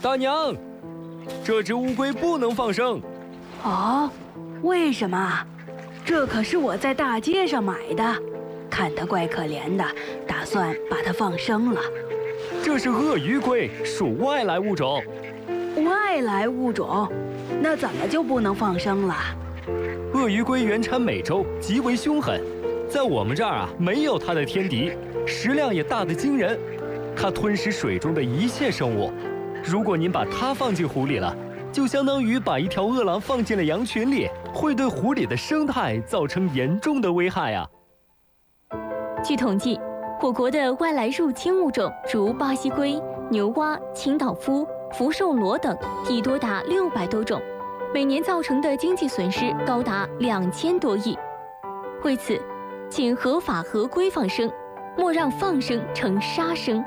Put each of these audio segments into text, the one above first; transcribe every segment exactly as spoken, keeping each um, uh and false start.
大娘，这只乌龟不能放生。 哦，为什么？这可是我在大街上买的，看它怪可怜的，打算把它放生了。 这是鳄鱼龟，属外来物种。 外来物种？那怎么就不能放生了？ 鳄鱼龟原产美洲，极为凶狠，在我们这儿啊没有它的天敌，食量也大得惊人。它吞食水中的一切生物，如果您把它放进湖里了，就相当于把一条饿狼放进了羊群里，会对湖里的生态造成严重的危害啊。 据统计，我国的外来入侵物种如巴西龟、牛蛙、清道夫、福寿螺等已多达六百多种，每年造成的经济损失高达两千多亿。为此，请合法合规放生，莫让放生成杀生。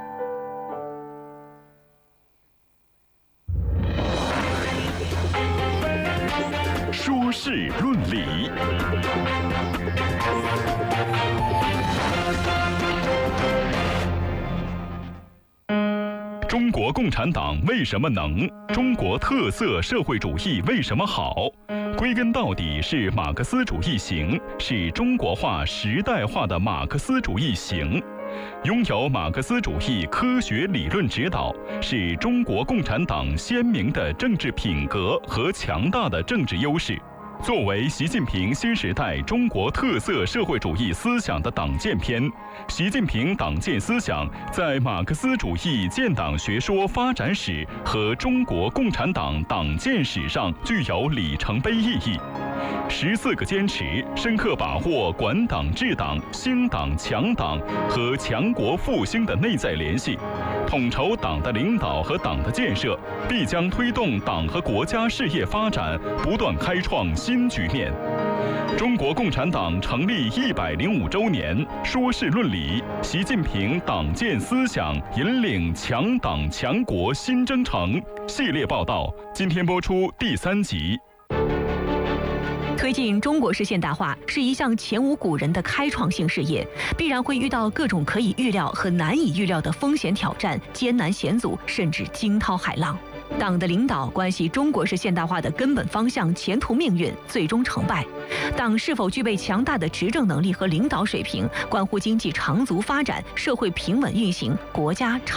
说事论理，中国共产党为什么能？中国特色社会主义为什么好？归根到底是马克思主义行，是中国化、时代化的马克思主义行。拥有马克思主义科学理论指导，是中国共产党鲜明的政治品格和强大的政治优势。作为习近平新时代中国特色社会主义思想的党建篇，习近平党建思想在马克思主义建党学说发展史和中国共产党党建史上具有里程碑意义。十四个坚持深刻把握管党治党、兴党强党和强国复兴的内在联系，统筹党的领导和党的建设，必将推动党和国家事业发展不断开创新局面。中国共产党成立一百零五周年，说事论理，习近平党建思想引领强党强国新征程系列报道，今天播出第三集。 推进中国式现代化是一项前无古人的开创性事业，必然会遇到各种可以预料和难以预料的风险挑战、艰难险阻，甚至惊涛骇浪。党的领导关系中国式现代化的根本方向、前途命运、最终成败。党是否具备强大的执政能力和领导水平，关乎经济长足发展、社会平稳运行、国家长